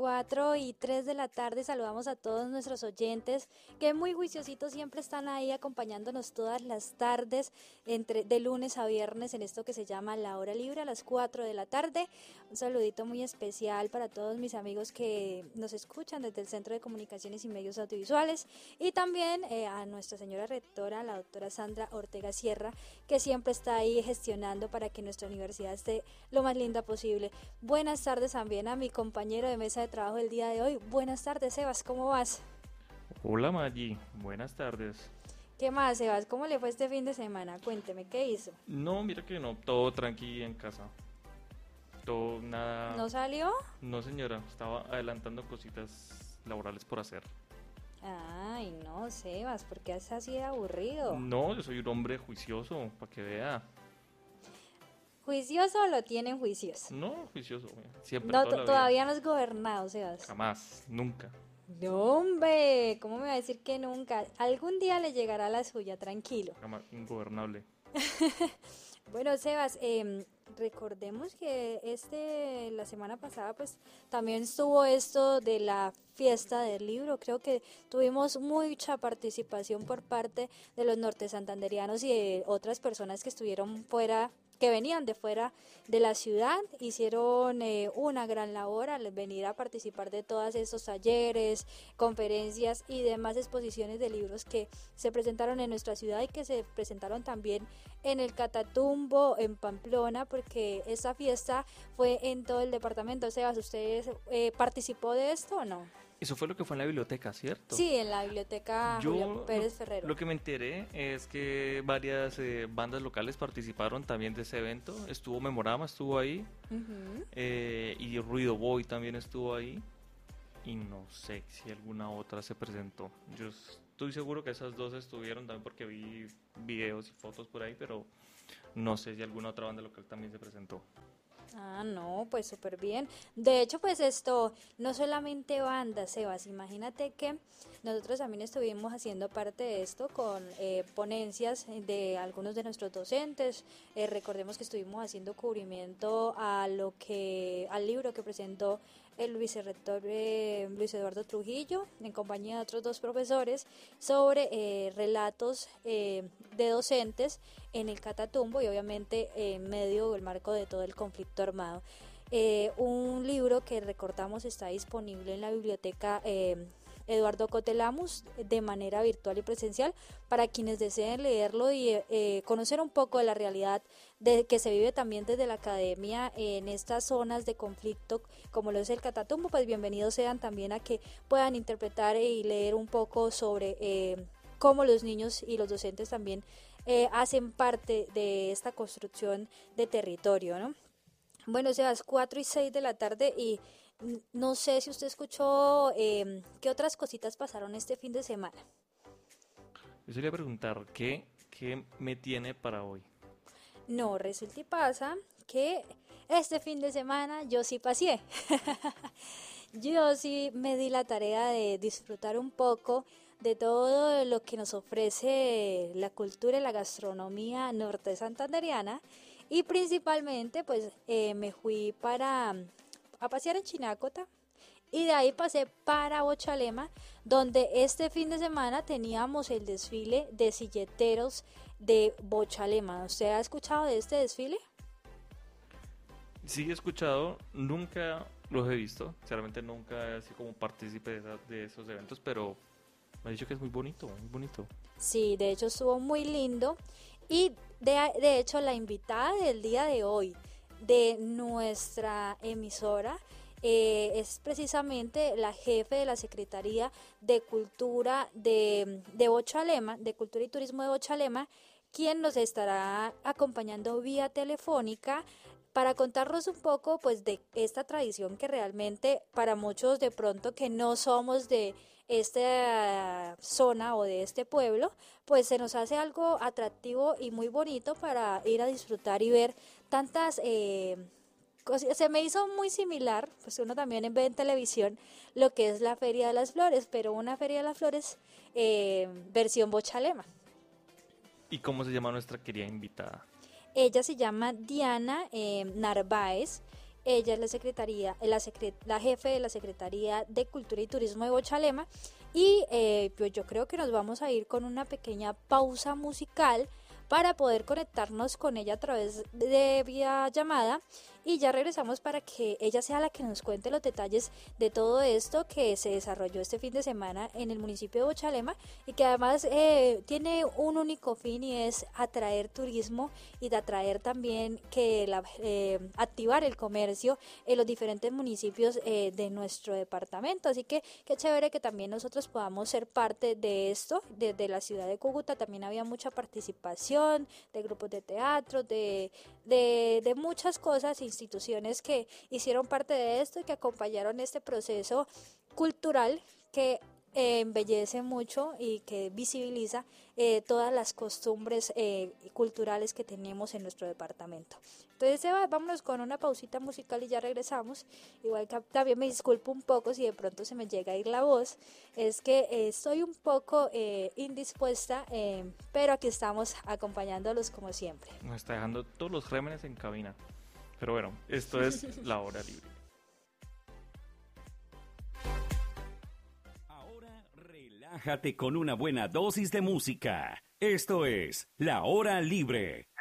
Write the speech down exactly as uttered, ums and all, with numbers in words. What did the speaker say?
cuatro y tres de la tarde saludamos a todos nuestros oyentes que muy juiciositos siempre están ahí acompañándonos todas las tardes entre de lunes a viernes en esto que se llama La Hora Libre a las cuatro de la tarde. Un saludito muy especial para todos mis amigos que nos escuchan desde el Centro de Comunicaciones y Medios Audiovisuales y también eh, a nuestra señora rectora, la doctora Sandra Ortega Sierra, que siempre está ahí gestionando para que nuestra universidad esté lo más linda posible. Buenas tardes también a mi compañero de mesa de trabajo el día de hoy. Buenas tardes, Sebas, ¿cómo vas? Hola Maggi, buenas tardes. ¿Qué más, Sebas? ¿Cómo le fue este fin de semana? Cuénteme, ¿qué hizo? No, mira que no, todo tranqui en casa. Todo, nada. ¿No salió? No, señora, estaba adelantando cositas laborales por hacer. Ay, no, Sebas, ¿por qué es así de aburrido? No, yo soy un hombre juicioso, para que vea. ¿Juicioso o lo tienen juicioso? No, juicioso, siempre. No, toda la todavía vida. no es gobernado, Sebas. Jamás, nunca. No, hombre, ¿cómo me va a decir que nunca? Algún día le llegará la suya, tranquilo. Jamás, ingobernable. Bueno, Sebas, eh, recordemos que este la semana pasada pues también estuvo esto de la fiesta del libro. Creo que tuvimos mucha participación por parte de los norte santanderianos y de otras personas que estuvieron fuera, que venían de fuera de la ciudad, hicieron eh, una gran labor al venir a participar de todos estos talleres, conferencias y demás exposiciones de libros que se presentaron en nuestra ciudad y que se presentaron también en el Catatumbo, en Pamplona, porque esta fiesta fue en todo el departamento. Sebas, ¿usted eh, participó de esto o no? Eso fue lo que fue en la biblioteca, ¿cierto? Sí, en la biblioteca Yo, Julián Pérez lo, Ferrero. Lo que me enteré es que varias eh, bandas locales participaron también de ese evento. Estuvo Memorama, estuvo ahí. Uh-huh. eh, y Ruido Boy también estuvo ahí. Y no sé si alguna otra se presentó. Yo estoy seguro que esas dos estuvieron también porque vi videos y fotos por ahí, pero no sé si alguna otra banda local también se presentó. Ah, no, pues súper bien. De hecho, pues esto, no solamente bandas, Sebas, imagínate que nosotros también estuvimos haciendo parte de esto con eh, ponencias de algunos de nuestros docentes. Eh, recordemos que estuvimos haciendo cubrimiento a lo que, al libro que presentó el vicerrector eh, Luis Eduardo Trujillo, en compañía de otros dos profesores, sobre eh, relatos eh, de docentes en el Catatumbo y obviamente en medio del marco de todo el conflicto armado. Eh, un libro que recordamos está disponible en la biblioteca eh, Eduardo Cotelamus de manera virtual y presencial para quienes deseen leerlo y eh, conocer un poco de la realidad de que se vive también desde la academia en estas zonas de conflicto como lo es el Catatumbo. Pues bienvenidos sean también a que puedan interpretar y leer un poco sobre eh, cómo los niños y los docentes también eh, hacen parte de esta construcción de territorio, ¿no? Bueno, se las cuatro y seis de la tarde y no sé si usted escuchó eh, qué otras cositas pasaron este fin de semana. Yo quería preguntar, ¿qué, qué me tiene para hoy? No, resulta y pasa que este fin de semana yo sí pasé. Yo sí me di la tarea de disfrutar un poco de todo lo que nos ofrece la cultura y la gastronomía norte santanderiana y principalmente pues eh, me fui para a pasear en Chinácota y de ahí pasé para Bochalema, donde este fin de semana teníamos el desfile de silleteros de Bochalema. ¿Usted ha escuchado de este desfile? Sí he escuchado, nunca los he visto, sinceramente nunca así como partícipe de, esa, de esos eventos, pero me ha dicho que es muy bonito, muy bonito. Sí, de hecho estuvo muy lindo y de, de hecho la invitada del día de hoy de nuestra emisora eh, es precisamente la jefe de la Secretaría de Cultura de, de Bochalema, de Cultura y Turismo de Bochalema, quien nos estará acompañando vía telefónica para contarnos un poco pues de esta tradición que realmente para muchos de pronto que no somos de esta zona o de este pueblo, pues se nos hace algo atractivo y muy bonito para ir a disfrutar y ver tantas eh, cosas. Se me hizo muy similar, pues uno también ve en televisión lo que es la Feria de las Flores, pero una Feria de las Flores eh, versión Bochalema. ¿Y cómo se llama nuestra querida invitada? Ella se llama Diana eh, Narváez Ella es la secretaría, la, secre, la jefe de la Secretaría de Cultura y Turismo de Bochalema. Y eh, pues yo creo que nos vamos a ir con una pequeña pausa musical para poder conectarnos con ella a través de vía llamada, y ya regresamos para que ella sea la que nos cuente los detalles de todo esto que se desarrolló este fin de semana en el municipio de Bochalema, y que además eh, tiene un único fin, y es atraer turismo y de atraer también que la, eh, activar el comercio en los diferentes municipios eh, de nuestro departamento. Así que qué chévere que también nosotros podamos ser parte de esto. Desde la ciudad de Cúcuta también había mucha participación de grupos de teatro, de, de, de muchas cosas, instituciones que hicieron parte de esto y que acompañaron este proceso cultural que eh, embellece mucho y que visibiliza eh, todas las costumbres eh, culturales que tenemos en nuestro departamento. Entonces, Seba, vámonos con una pausita musical y ya regresamos. Igual que también me disculpo un poco si de pronto se me llega a ir la voz, es que eh, estoy un poco eh, indispuesta, eh, pero aquí estamos acompañándolos como siempre. Nos está dejando todos los gérmenes en cabina. Pero bueno, esto es La Hora Libre. Ahora relájate con una buena dosis de música. Esto es La Hora Libre.